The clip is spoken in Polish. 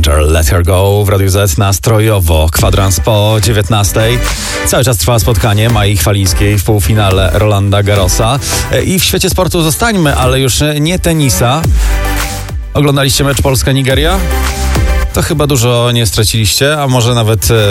Danger, Let Her Go w Radiu Z nastrojowo. Kwadrans po 19. Cały czas trwa spotkanie Mai Chwalińskiej w półfinale Rolanda Garrosa. I w świecie sportu zostańmy, ale już nie tenisa. Oglądaliście mecz Polska-Nigeria? To chyba dużo nie straciliście, a może nawet